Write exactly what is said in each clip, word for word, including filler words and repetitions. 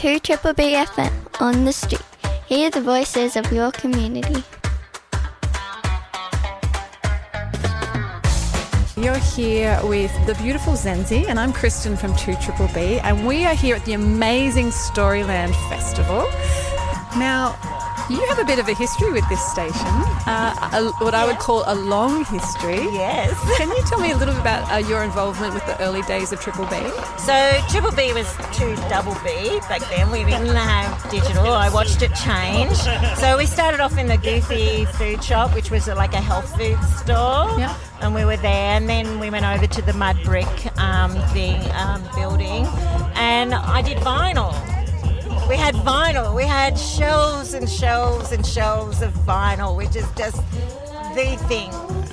two Triple B F M on the street. Hear the voices of your community. You're here with the beautiful Zenzi, and I'm Kristen from two Triple B, and we are here at the amazing Storyland Festival. Now, you have a bit of a history with this station, uh, a, what I would call a long history. Yes. Can you tell me a little bit about uh, your involvement with the early days of Triple B? So Triple B was two Double B back then. We didn't have digital. I watched it change. So we started off in the Goofy food shop, which was like a health food store. Yeah. And we were there, and then we went over to the mud brick um, thing, um, building, and I did vinyl. We had vinyl. We had shelves and shelves and shelves of vinyl, which is just the thing.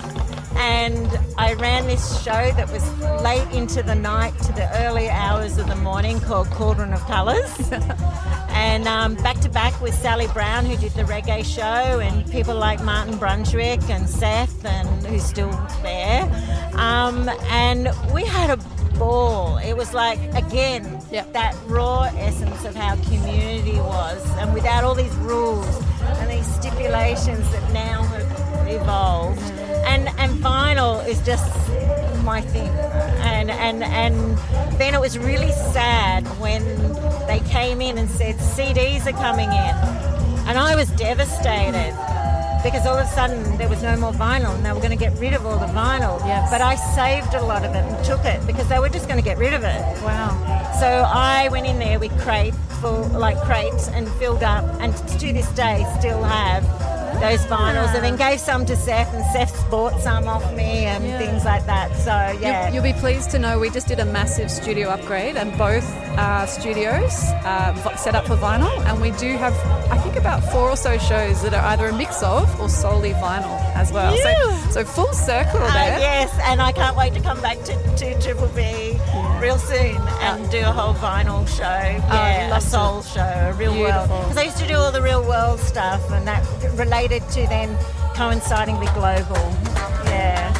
And I ran this show that was late into the night to the early hours of the morning called Cauldron of Colours. And um, back to back with Sally Brown, who did the reggae show, and people like Martin Brunswick and Seth, and who's still there. Um, and we had a ball. It was like, again, yep. that raw essence of how community was, and without all these rules and these stipulations that now have evolved. And and vinyl is just my thing. And and and then it was really sad when they came in and said C Ds are coming in, and I was devastated. Because all of a sudden there was no more vinyl and they were going to get rid of all the vinyl. Yes. But I saved a lot of it and took it because they were just going to get rid of it. Wow. So I went in there with crate full, like crates, and filled up, and to this day still have those vinyls, and then gave some to Seth, and Seth's bought some off me and yeah. things like that. So yeah. You'll, you'll be pleased to know we just did a massive studio upgrade, and both uh, studios uh, set up for vinyl, and we do have, I think, about four or so shows that are either a mix of or solely vinyl as well. Yeah. So, so full circle Uh, there. yes, and I can't wait to come back to, to Triple B Yeah. real soon and do a whole vinyl show. Yeah, love a soul to. show, a real Beautiful. world. Because I used to do all the real world stuff, and that related to then coinciding with global. Yeah.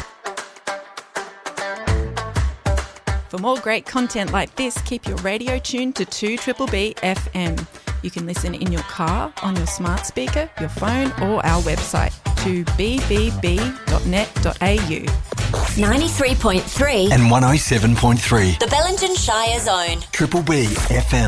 For more great content like this, keep your radio tuned to two Triple B F M. You can listen in your car, on your smart speaker, your phone, or our website, to b b b dot net dot a u. ninety-three point three and one oh seven point three. The Bellingen Shire Zone. Triple B F M.